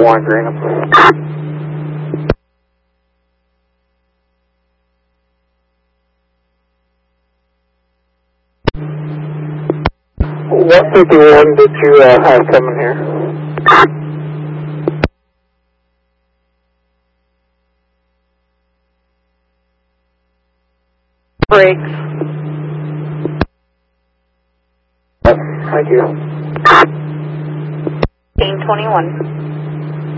1 green. What 51 did you have coming here? Brakes. Thank you. 1821.